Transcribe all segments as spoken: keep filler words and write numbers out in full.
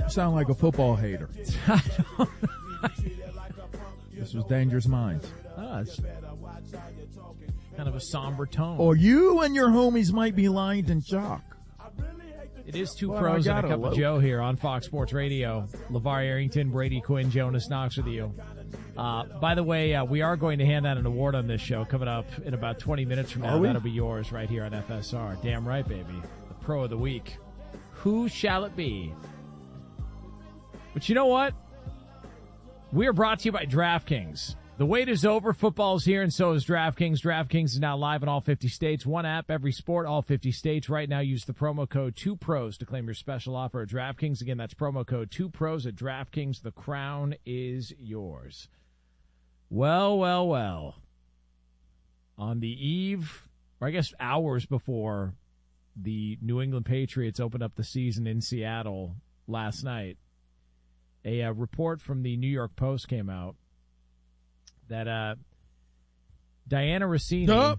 You sound like a football hater. I don't This was Dangerous Minds. know. It's kind of a somber tone. Or you and your homies might be lined in chalk. It is two Well, pros I and a got cup a of low. Joe here on Fox Sports Radio. LeVar Arrington, Brady Quinn, Jonas Knox with you. Uh, by the way, uh, we are going to hand out an award on this show coming up in about twenty minutes from now. Are we? That'll be yours right here on F S R. Damn right, baby. The Pro of the Week. Who shall it be? But you know what? We are brought to you by DraftKings. The wait is over. Football's here, and so is DraftKings. DraftKings is now live in all fifty states. One app, every sport, all fifty states. Right now, use the promo code two pros to claim your special offer at DraftKings. Again, that's promo code two pros at DraftKings. The crown is yours. Well, well, well. On the eve, or I guess hours before the New England Patriots opened up the season in Seattle last night, a uh, report from the New York Post came out that uh, Diana Rossini Yup.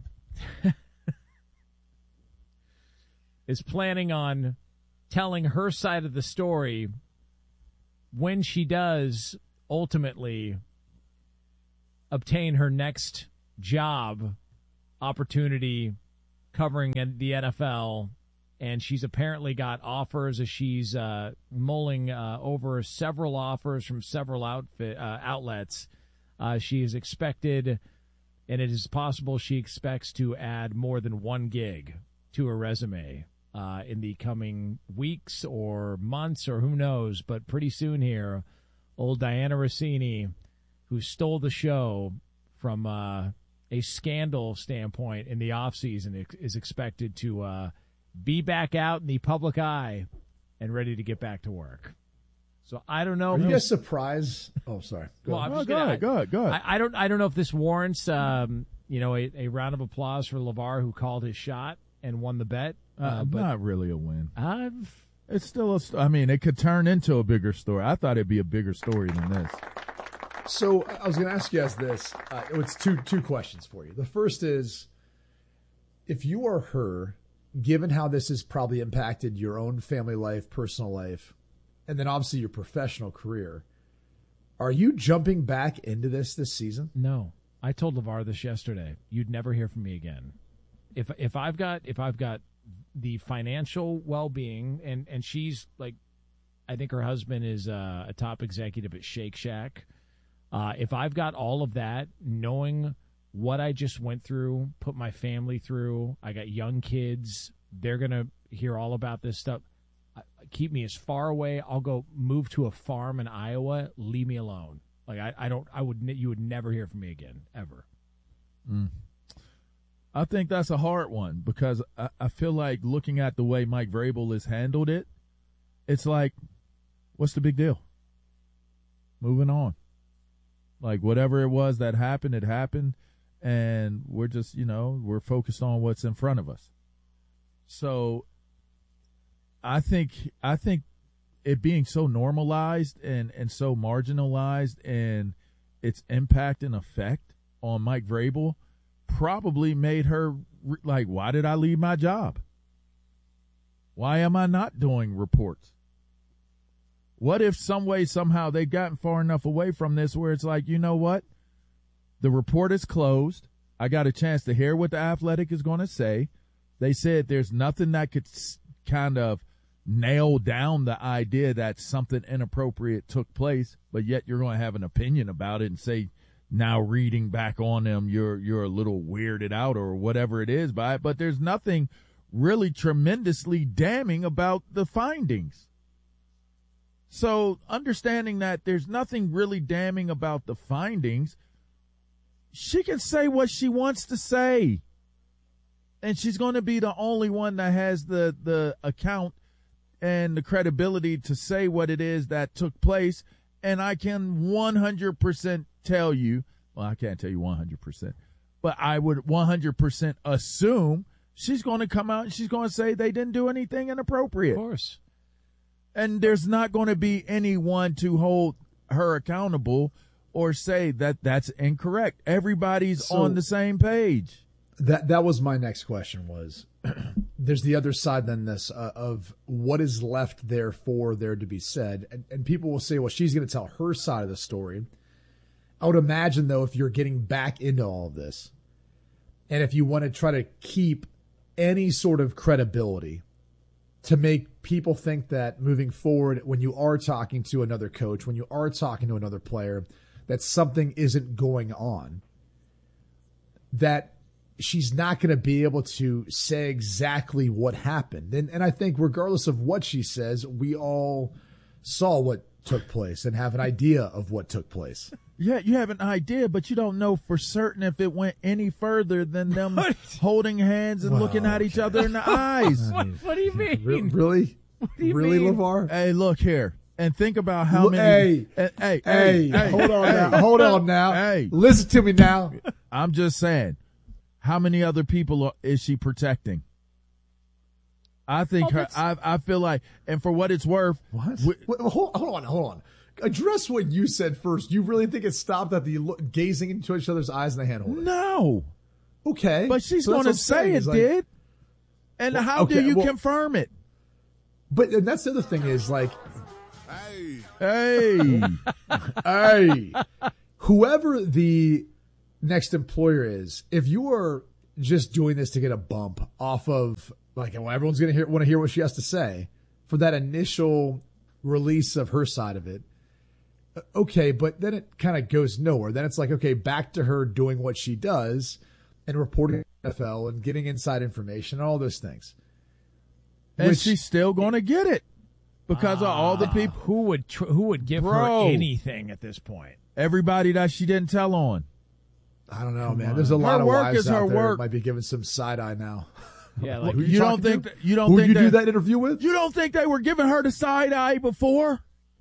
is planning on telling her side of the story when she does ultimately obtain her next job opportunity covering the N F L. And she's apparently got offers as she's uh, mulling uh, over several offers from several outfit, uh, outlets. Uh, she is expected, and it is possible she expects to add more than one gig to her resume uh, in the coming weeks or months or who knows. But pretty soon here, old Diana Rossini, who stole the show from uh, a scandal standpoint in the offseason, is expected to uh, be back out in the public eye and ready to get back to work. So I don't know. Are you if guys surprised? Oh, sorry. Go Well, ahead. I'm Oh, just go gonna- ahead, go ahead, go ahead. I, I don't. I don't know if this warrants, um, you know, a, a round of applause for LeVar, who called his shot and won the bet. Uh, Uh, but not really a win. I've, It's still a st- I mean, it could turn into a bigger story. I thought it'd be a bigger story than this. So I was going to ask you guys this. Uh, it's two two questions for you. The first is, if you are her, given how this has probably impacted your own family life, personal life, and then obviously your professional career, are you jumping back into this this season? no. I told LeVar this yesterday. You'd never hear from me again. If if I've got if I've got the financial well being, and and she's like, I think her husband is uh, a top executive at Shake Shack. Uh, if I've got all of that, knowing what I just went through, put my family through, I got young kids, they're going to hear all about this stuff. I- Keep me as far away. I'll go move to a farm in Iowa. Leave me alone. Like I, I don't, I would, ne- you would never hear from me again, ever. I think that's a hard one because I, I feel like looking at the way Mike Vrabel has handled it, it's like, what's the big deal? Moving on. Like whatever it was that happened, it happened, and we're just, you know, we're focused on what's in front of us. So I think I think it being so normalized and, and so marginalized and its impact and effect on Mike Vrabel probably made her re- like, why did I leave my job? Why am I not doing reports? What if some way, somehow they've gotten far enough away from this where it's like, you know what? The report is closed. I got a chance to hear what the Athletic is going to say. They said there's nothing that could s- kind of nail down the idea that something inappropriate took place, but yet you're going to have an opinion about it and say, now reading back on them, you're you're a little weirded out or whatever it is by it. But there's nothing really tremendously damning about the findings. So understanding that there's nothing really damning about the findings, she can say what she wants to say. And she's going to be the only one that has the, the account and the credibility to say what it is that took place. And I can one hundred percent tell you, well, I can't tell you one hundred percent, but I would one hundred percent assume she's going to come out and she's going to say they didn't do anything inappropriate. Of course. And there's not going to be anyone to hold her accountable or say that that's incorrect. Everybody's So- on the same page. That that was my next question was there's the other side than this uh, of what is left there for there to be said. And, and people will say, well, she's going to tell her side of the story. I would imagine, though, if you're getting back into all of this, and if you want to try to keep any sort of credibility to make people think that moving forward, when you are talking to another coach, when you are talking to another player, that something isn't going on, that she's not going to be able to say exactly what happened. And, and I think regardless of what she says, we all saw what took place and have an idea of what took place. Yeah, you have an idea, but you don't know for certain if it went any further than them holding hands and Well, looking at each okay. other in the eyes. What, what do you mean? Re- Really? do you Really, mean? LeVar? Hey, look here. And think about how Look, many. hey, hey, hey, Hey, hey, hold on hey, now. Hold on now. Hey. Listen to me now. I'm just saying, how many other people are, is she protecting? I think Oh, her. that's- I I feel like, and for what it's worth, What? we- Wait, hold, hold on, hold on. Address what you said first. You really think it stopped at the look, gazing into each other's eyes and the hand holding? no, Okay. but she's So that's going what to I'm say saying, it is like- did. And Well, how do okay, you well- confirm it? But and that's the other thing is like, Hey, hey, whoever the next employer is, if you are just doing this to get a bump off of like, well, everyone's going to hear want to hear what she has to say for that initial release of her side of it. Okay, but then it kind of goes nowhere. Then it's like, okay, back to her doing what she does and reporting to the N F L and getting inside information and all those things. and Which- she's still going to get it because of all the people, Who would tr- who would give Bro. her anything at this point? everybody that she didn't tell on. I don't know, man. There's a lot Her of work wives is out her there work. that might be giving some side eye now. Yeah, like Who You don't talking think to? that- you don't Who think did you do that- that interview with? You don't think they were giving her the side eye before?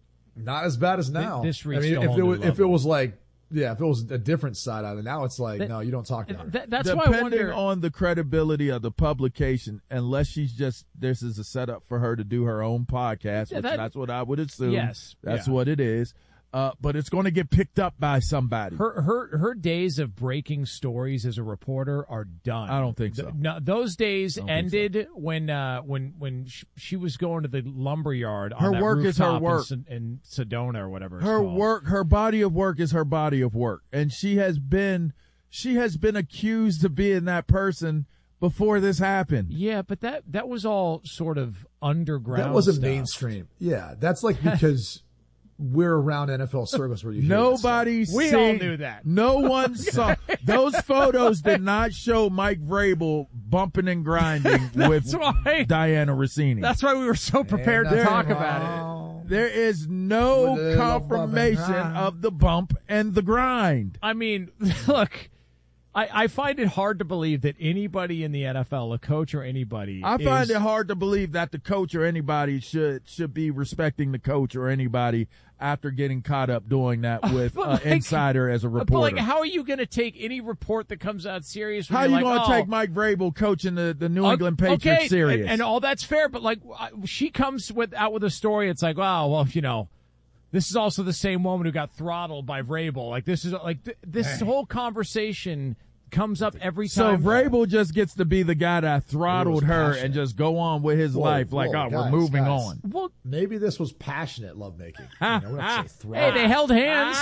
Not as bad as now. this I reached mean, a if whole it new was if it level. was like, yeah, if it was a different side eye, then now it's like, That- no, you don't talk to her. That, that's why I Depending wonder. on the credibility of the publication, unless she's just this is a setup for her to do her own podcast, Yeah, which that- that's what I would assume. Yes, that's yeah. what it is. Uh, but it's going to get picked up by somebody. Her her her days of breaking stories as a reporter are done. I don't think so. Th- No, those days don't think ended when uh, when when sh- she was going to the lumberyard on Her that work is her rooftop in work. Sed- in, Sedona or whatever. It's Her called. work, her body of work is her body of work, and she has been she has been accused of being that person before this happened. Yeah, but that that was all sort of underground. That wasn't stuff. mainstream. Yeah, that's like because we're around N F L circles where you hear that stuff. Nobody We seen- all knew that. No one saw those photos. Did not show Mike Vrabel bumping and grinding with why- Diana Rossini. That's why we were so prepared to Ain't talk nothing about it. wrong. There is no With a little confirmation bumping grind. of the bump and the grind. I mean, look, I, I find it hard to believe that anybody in the N F L, a coach or anybody, I find is, it hard to believe that the coach or anybody should should be respecting the coach or anybody after getting caught up doing that with But an like- insider as a But reporter. like, how are you going to take any report that comes out serious? when How you're you like, going to oh, take Mike Vrabel coaching the, the New o- England Patriots okay, serious? And, and all that's fair, but like, I- she comes with out with a story. It's like, wow, well, you know, this is also the same woman who got throttled by Vrabel. Like, this is like th- this whole conversation comes up every So time. Vrabel just gets to be the guy that throttled He was her passionate. and just go on with his Whoa, life like, whoa, oh, we're guys, moving guys. on. Well, Maybe this was passionate lovemaking. You know, we don't say hey, throttle. they held hands.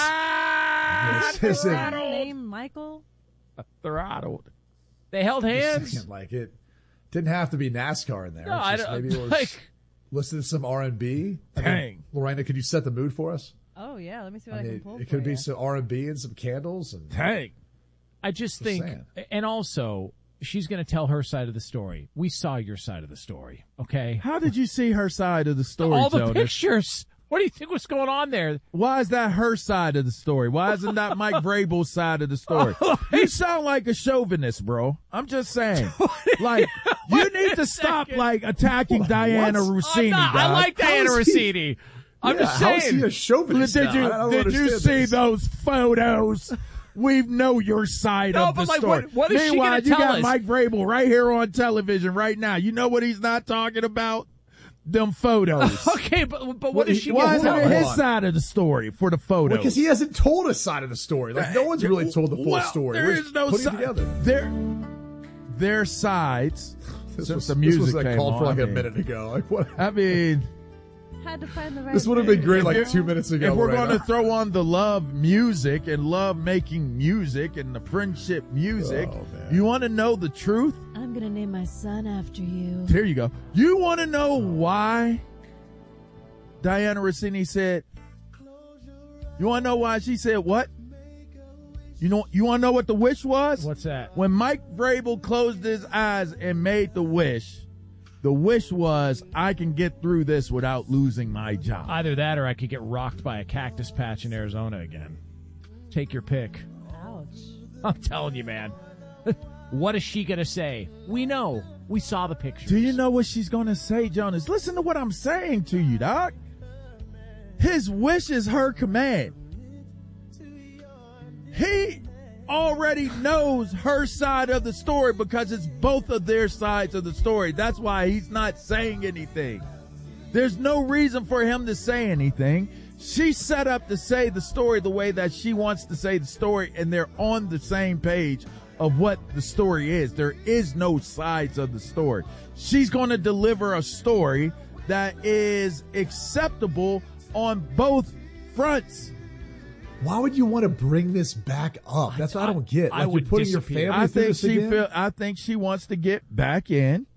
This isn't- Her name Michael. Throttled. They held just hands. saying, like it didn't have to be NASCAR in there. No, It's I just don't maybe it was like. listen to some R and B. Dang. Lorena, could you set the mood for us? Oh yeah, let me see what I, I mean, can pull it for could be ya. some R and B and some candles and Dang. I just Just think, saying. and also, she's going to tell her side of the story. We saw your side of the story, okay? How did you see her side of the story, All the Jonas? pictures. What do you think was going on there? Why is that her side of the story? Why isn't that Mike Vrabel's side of the story? You sound like a chauvinist, bro. I'm just saying. Like, you need to stop, like, attacking Diana what? Rossini, I'm not- dog. I like How Diana is he- Rossini. I'm Yeah, just how is saying. he a chauvinist Did now? you I don't did you understand see this. those photos? We know your side No, of the but, like, story. what- what is she Meanwhile, gonna you tell got us? Mike Vrabel right here on television right now. You know what he's not talking about? Them photos. Okay, but but what Well, is he- she Why going isn't to it Hold his on. side of the story for the photos? Because he hasn't told a side of the story. Like no one's really told the full Well, story. There We're is no putting it side. together. Their their sides This since was, the music this was like came called on. for like I a mean, minute ago. Like what? I mean, Had to find the right. This would have been thing. great like If- two minutes ago. if we're Lorena. going to throw on the love music and love making music and the friendship music, Oh, man. you want to know the truth? I'm gonna name my son after you. Here you go. You want to know why Diana Rossini said, you want to know why she said what? You know, you want to know what the wish was? What's that? When Mike Vrabel closed his eyes and made the wish, the wish was, I can get through this without losing my job. Either that or I could get rocked by a cactus patch in Arizona again. Take your pick. Ouch. I'm telling you, man. What is she going to say? We know. We saw the pictures. Do you know what she's going to say, Jonas? Listen to what I'm saying to you, Doc. His wish is her command. He already knows her side of the story because it's both of their sides of the story. That's why he's not saying anything. There's no reason for him to say anything. She's set up to say the story the way that she wants to say the story, and they're on the same page of what the story is. There is no sides of the story. She's going to deliver a story that is acceptable on both fronts. Why would you want to bring this back up? That's what I, don't get. I Like would you're putting your disappear. family I through think this she again? feel. I think she wants to get back in